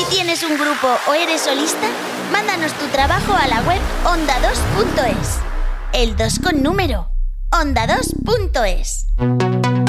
¿Tienes un grupo o eres solista? Mándanos tu trabajo a la web onda2.es. El 2 con número. onda2.es.